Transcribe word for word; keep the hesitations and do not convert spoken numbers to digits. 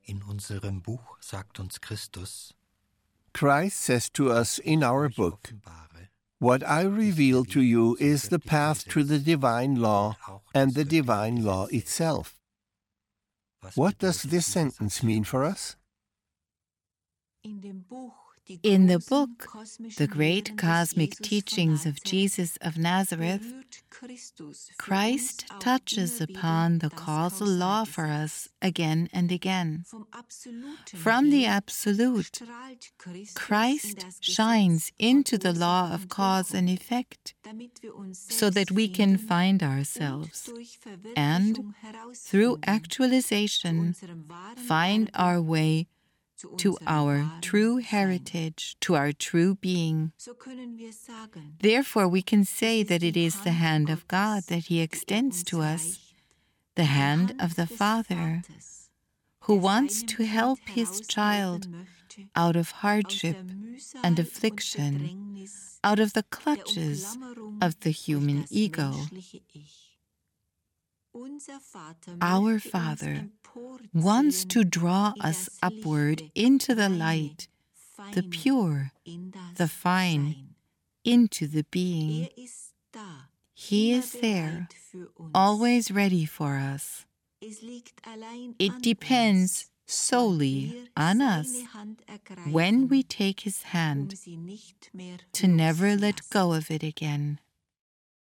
In unserem Buch sagt uns Christus, Christ says to us in our book, "What I reveal to you is the path to the divine law and the divine law itself." What does this sentence mean for us? In the book, The Great Cosmic Teachings of Jesus of Nazareth, Christ touches upon the causal law for us again and again. From the Absolute, Christ shines into the law of cause and effect, so that we can find ourselves and, through actualization, find our way to our true heritage, to our true being. Therefore, we can say that it is the hand of God that He extends to us, the hand of the Father, who wants to help His child out of hardship and affliction, out of the clutches of the human ego. Our Father wants to draw us upward into the light, the pure, the fine, into the being. He is there, always ready for us. It depends solely on us when we take His hand to never let go of it again.